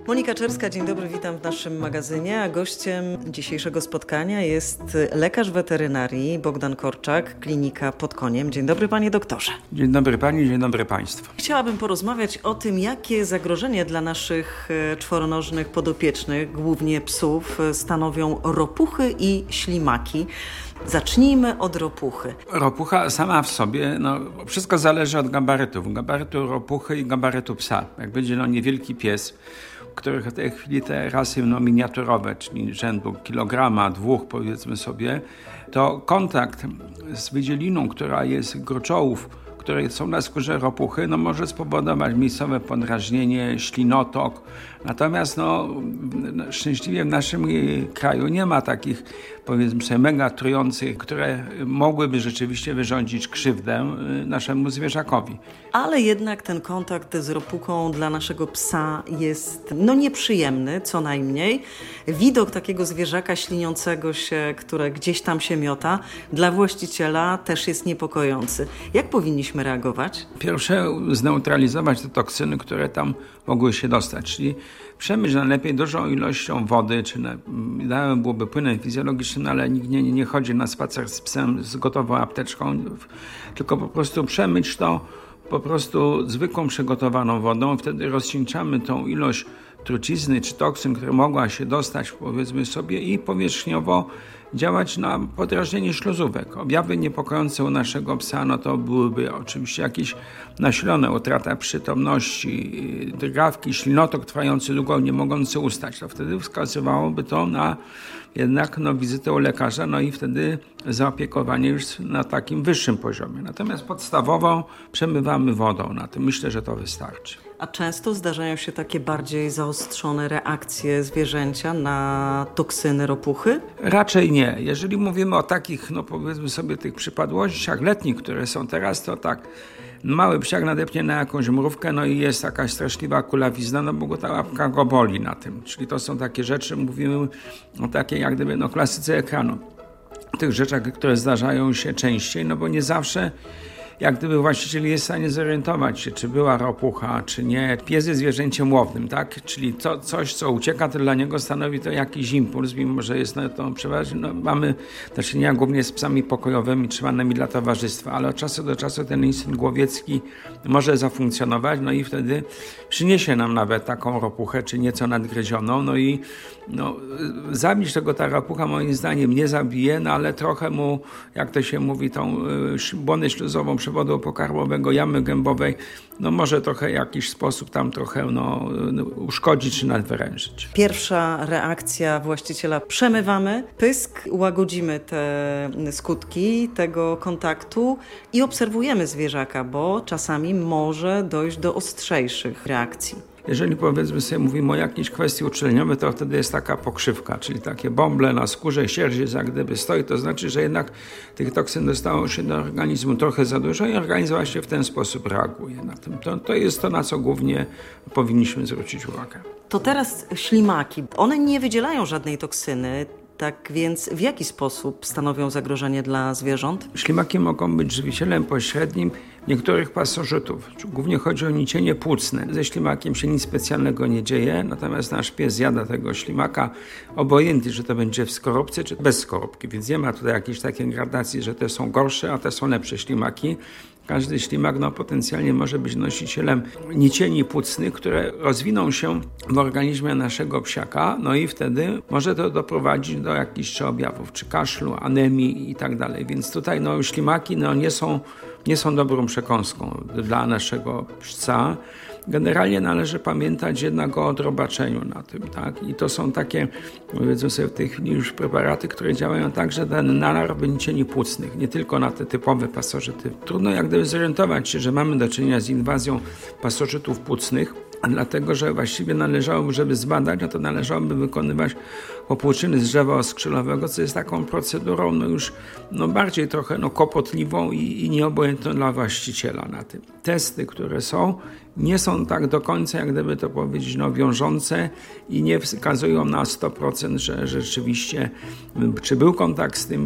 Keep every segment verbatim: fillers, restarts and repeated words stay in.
Monika Czerska, dzień dobry, witam w naszym magazynie, a gościem dzisiejszego spotkania jest lekarz weterynarii Bogdan Korczak, klinika Pod Koniem. Dzień dobry, panie doktorze. Dzień dobry pani, dzień dobry państwu. Chciałabym porozmawiać o tym, jakie zagrożenie dla naszych czworonożnych podopiecznych, głównie psów, stanowią ropuchy i ślimaki. Zacznijmy od ropuchy. Ropucha sama w sobie, no wszystko zależy od gabarytów. Gabarytu ropuchy i gabarytu psa. Jak będzie no niewielki pies, których w tej chwili te rasy no, miniaturowe, czyli rzędu kilograma, dwóch powiedzmy sobie, to kontakt z wydzieliną, która jest gruczołów, które są na skórze ropuchy, no może spowodować miejscowe podrażnienie, ślinotok. Natomiast no, szczęśliwie w naszym kraju nie ma takich, powiedzmy sobie, mega trujących, które mogłyby rzeczywiście wyrządzić krzywdę naszemu zwierzakowi. Ale jednak ten kontakt z ropuchą dla naszego psa jest no nieprzyjemny, co najmniej. Widok takiego zwierzaka śliniącego się, które gdzieś tam się miota, dla właściciela też jest niepokojący. Jak powinniśmy reagować? Pierwsze, zneutralizować te toksyny, które tam mogły się dostać, czyli przemyć najlepiej dużą ilością wody, czy idealnie byłoby płynem fizjologicznym, ale nikt nie, nie chodzi na spacer z psem z gotową apteczką, tylko po prostu przemyć to po prostu zwykłą przygotowaną wodą, wtedy rozcieńczamy tą ilość trucizny czy toksyn, które mogła się dostać, powiedzmy sobie, i powierzchniowo działać na podrażnienie śluzówek. Objawy niepokojące u naszego psa, no to byłyby oczywiście jakieś nasilone utrata przytomności, drgawki, ślinotok trwający długo, nie mogący ustać. To wtedy wskazywałoby to na jednak no, wizytę u lekarza, no i wtedy zaopiekowanie już na takim wyższym poziomie. Natomiast podstawowo przemywamy wodą na tym. Myślę, że to wystarczy. A często zdarzają się takie bardziej zaostrzone reakcje zwierzęcia na toksyny ropuchy? Raczej nie. Jeżeli mówimy o takich, no powiedzmy sobie, tych przypadłościach letnich, które są teraz, to tak mały psiak nadepnie na jakąś mrówkę, no i jest jakaś straszliwa kulawizna, no bo ta łapka go boli na tym. Czyli to są takie rzeczy, mówimy o takiej jak gdyby no klasyce ekranu. Tych rzeczach, które zdarzają się częściej, no bo nie zawsze jak gdyby właściciel jest w stanie zorientować się, czy była ropucha, czy nie. Pies jest zwierzęciem łownym, tak? Czyli to, coś, co ucieka, to dla niego stanowi to jakiś impuls, mimo że jest no, to przeważnie, no, mamy do czynienia głównie z psami pokojowymi, trzymanymi dla towarzystwa, ale od czasu do czasu ten instynkt łowiecki może zafunkcjonować, no i wtedy przyniesie nam nawet taką ropuchę, czy nieco nadgryzioną, no i no, zabić tego ta ropucha moim zdaniem nie zabije, no ale trochę mu, jak to się mówi, tą y, błonę śluzową przewodu pokarmowego, jamy gębowej, no może trochę w jakiś sposób tam trochę no, uszkodzić czy nadwyrężyć. Pierwsza reakcja właściciela: przemywamy pysk, łagodzimy te skutki tego kontaktu i obserwujemy zwierzaka, bo czasami może dojść do ostrzejszych reakcji. Jeżeli powiedzmy sobie mówimy o jakiejś kwestii uczuleniowej, to wtedy jest taka pokrzywka, czyli takie bąble na skórze, sierść jest jak gdyby stoi, to znaczy, że jednak tych toksyn dostało się do organizmu trochę za dużo i organizm właśnie w ten sposób reaguje na tym. To, to jest to, na co głównie powinniśmy zwrócić uwagę. To teraz ślimaki. One nie wydzielają żadnej toksyny. Tak więc w jaki sposób stanowią zagrożenie dla zwierząt? Ślimaki mogą być żywicielem pośrednim niektórych pasożytów. Głównie chodzi o nicienie płucne. Ze ślimakiem się nic specjalnego nie dzieje, natomiast nasz pies zjada tego ślimaka, obojętnie, czy to będzie w skorupce, czy bez skorupki. Więc nie ma tutaj jakiejś takiej gradacji, że te są gorsze, a te są lepsze ślimaki. Każdy ślimak no, potencjalnie może być nosicielem nicieni płucnych, które rozwiną się w organizmie naszego psiaka, no i wtedy może to doprowadzić do jakichś czy objawów, czy kaszlu, anemii i tak dalej. Więc tutaj no, ślimaki no, nie są, nie są dobrą przekąską dla naszego psa. Generalnie należy pamiętać jednak o odrobaczeniu na tym, tak? I to są takie, powiedzmy sobie w tej chwili już preparaty, które działają także na narwy nicieni płucnych, nie tylko na te typowe pasożyty. Trudno jak gdyby zorientować się, że mamy do czynienia z inwazją pasożytów płucnych, dlatego że właściwie należałoby, żeby zbadać, a to należałoby wykonywać opłuczyny z drzewa oskrzylowego, co jest taką procedurą no już no bardziej trochę no kłopotliwą i, i nieobojętną dla właściciela na tym. Testy, które są, nie są tak do końca, jak gdyby to powiedzieć, no wiążące i nie wskazują na sto procent, że rzeczywiście czy był kontakt z tym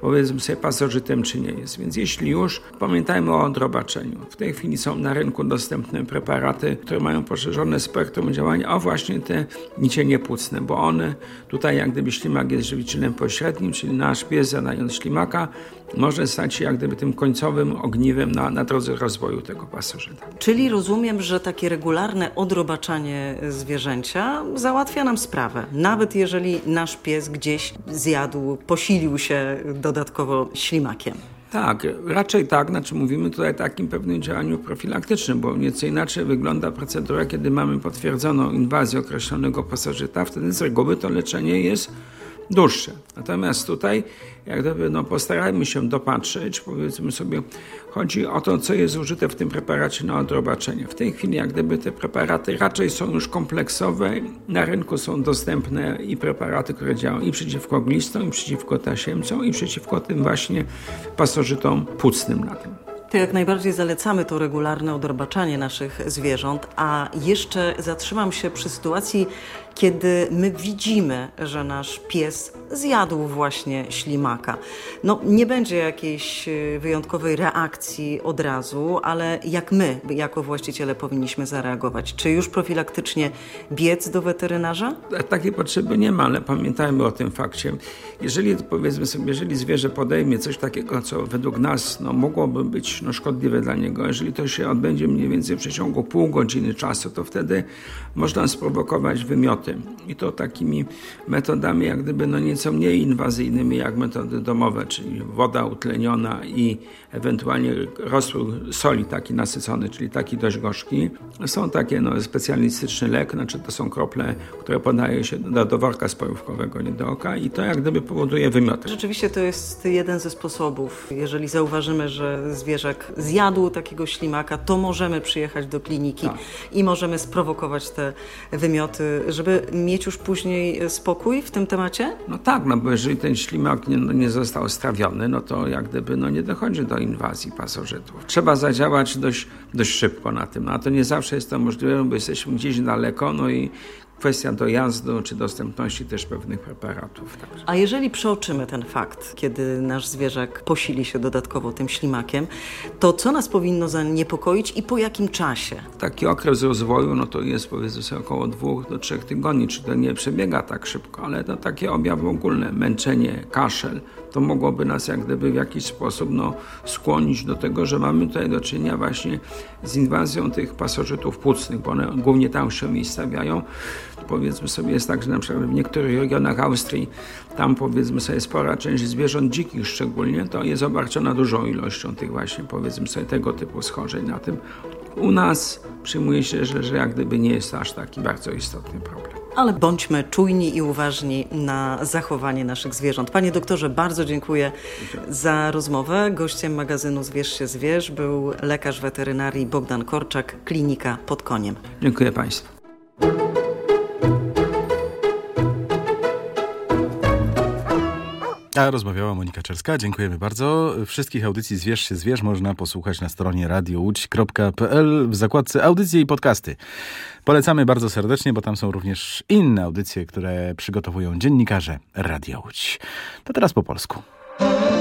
powiedzmy sobie pasożytem, czy nie jest. Więc jeśli już, pamiętajmy o odrobaczeniu. W tej chwili są na rynku dostępne preparaty, które mają poszerzone spektrum działania, a właśnie te nicienie płucne, bo one tutaj jak gdyby ślimak jest żywicielem pośrednim, czyli nasz pies zjadając ślimaka może stać się jak gdyby tym końcowym ogniwem na, na drodze rozwoju tego pasożyta. Czyli rozumiem, że takie regularne odrobaczanie zwierzęcia załatwia nam sprawę. Nawet jeżeli nasz pies gdzieś zjadł, posilił się dodatkowo ślimakiem. Tak, raczej tak, znaczy mówimy tutaj o takim pewnym działaniu profilaktycznym, bo nieco inaczej wygląda procedura, kiedy mamy potwierdzoną inwazję określonego pasożyta, wtedy z reguły to leczenie jest dłuższe. Natomiast tutaj jak gdyby, no, postarajmy się dopatrzeć, powiedzmy sobie, chodzi o to, co jest użyte w tym preparacie na odrobaczenie. W tej chwili jak gdyby te preparaty raczej są już kompleksowe, na rynku są dostępne i preparaty, które działają i przeciwko glistom, i przeciwko tasiemcom, i przeciwko tym właśnie pasożytom płucnym na tym. To jak najbardziej zalecamy to regularne odrobaczanie naszych zwierząt, a jeszcze zatrzymam się przy sytuacji, kiedy my widzimy, że nasz pies zjadł właśnie ślimaka. No nie będzie jakiejś wyjątkowej reakcji od razu, ale jak my, jako właściciele, powinniśmy zareagować? Czy już profilaktycznie biec do weterynarza? Takiej potrzeby nie ma, ale pamiętajmy o tym fakcie. Jeżeli, powiedzmy sobie, jeżeli zwierzę podejmie coś takiego, co według nas no, mogłoby być no, szkodliwe dla niego, jeżeli to się odbędzie mniej więcej w przeciągu pół godziny czasu, to wtedy można sprowokować wymioty. I to takimi metodami jak gdyby no nieco mniej inwazyjnymi jak metody domowe, czyli woda utleniona i ewentualnie roztwór soli taki nasycony, czyli taki dość gorzki. Są takie no, specjalistyczny lek, znaczy to są krople, które podaje się do, do worka spojówkowego, nie do oka i to jak gdyby powoduje wymioty. Rzeczywiście to jest jeden ze sposobów. Jeżeli zauważymy, że zwierzak zjadł takiego ślimaka, to możemy przyjechać do kliniki tak. i możemy sprowokować te wymioty, żeby mieć już później spokój w tym temacie? No tak, no bo jeżeli ten ślimak nie, no nie został strawiony, no to jak gdyby no nie dochodzi do inwazji pasożytów. Trzeba zadziałać dość, dość szybko na tym, no, a to nie zawsze jest to możliwe, bo jesteśmy gdzieś daleko, no i kwestia dojazdu czy dostępności też pewnych preparatów. Także. A jeżeli przeoczymy ten fakt, kiedy nasz zwierzak posili się dodatkowo tym ślimakiem, to co nas powinno zaniepokoić i po jakim czasie? Taki okres rozwoju, no to jest powiedzmy sobie około dwóch do trzech tygodni, czy to nie przebiega tak szybko, ale to takie objawy ogólne, męczenie, kaszel, to mogłoby nas jak gdyby w jakiś sposób no, skłonić do tego, że mamy tutaj do czynienia właśnie z inwazją tych pasożytów płucnych, bo one głównie tam się umiejscawiają. Powiedzmy sobie jest tak, że na przykład w niektórych regionach Austrii, tam powiedzmy sobie spora część zwierząt dzikich szczególnie, to jest obarczona dużą ilością tych właśnie powiedzmy sobie tego typu schorzeń na tym. U nas przyjmuje się, że, że jak gdyby nie jest to aż taki bardzo istotny problem. Ale bądźmy czujni i uważni na zachowanie naszych zwierząt. Panie doktorze, bardzo dziękuję za rozmowę. Gościem magazynu Zwierz się zwierz był lekarz weterynarii Bogdan Korczak, klinika pod Koniem. Dziękuję Państwu. A rozmawiała Monika Czerska. Dziękujemy bardzo. Wszystkich audycji Zwierz się zwierz można posłuchać na stronie radio łódź kropka p l w zakładce audycje i podcasty. Polecamy bardzo serdecznie, bo tam są również inne audycje, które przygotowują dziennikarze Radia Łódź. To teraz po polsku.